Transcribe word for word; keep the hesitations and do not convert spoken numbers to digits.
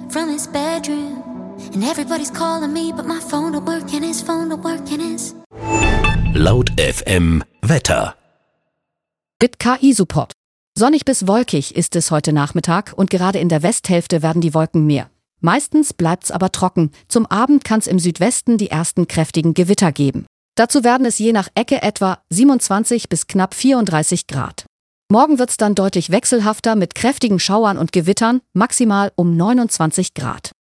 from his bedroom. And everybody's calling me, but my phone don't work and his phone don't work and his... Laut F M Wetter. Mit K I-Support. Sonnig bis wolkig ist es heute Nachmittag und gerade in der Westhälfte werden die Wolken mehr. Meistens bleibt's aber trocken. Zum Abend kann's im Südwesten die ersten kräftigen Gewitter geben. Dazu werden es je nach Ecke etwa siebenundzwanzig bis knapp vierunddreißig Grad. Morgen wird's dann deutlich wechselhafter mit kräftigen Schauern und Gewittern, maximal um neunundzwanzig Grad.